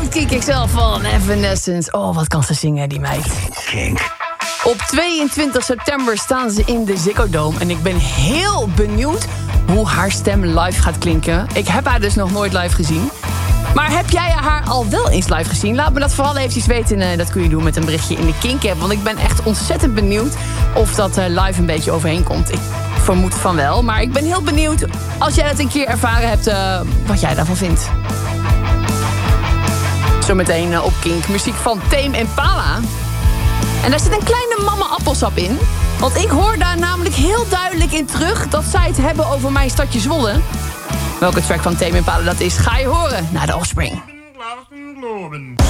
Kink XL van Evanescence. Oh, wat kan ze zingen, die meid. Kink. Op 22 september staan ze in de Ziggo Dome. En ik ben heel benieuwd hoe haar stem live gaat klinken. Ik heb haar dus nog nooit live gezien. Maar heb jij haar al wel eens live gezien? Laat me dat vooral eventjes weten. Dat kun je doen met een berichtje in de Kink-app. Want ik ben echt ontzettend benieuwd of dat live een beetje overheen komt. Ik vermoed van wel. Maar ik ben heel benieuwd, als jij dat een keer ervaren hebt, wat jij daarvan vindt. Zometeen op Kink. Muziek van Tame Impala. En daar zit een kleine mama appelsap in. Want ik hoor daar namelijk heel duidelijk in terug dat zij het hebben over mijn stadje Zwolle. Welke track van Tame Impala dat is, ga je horen na de Offspring.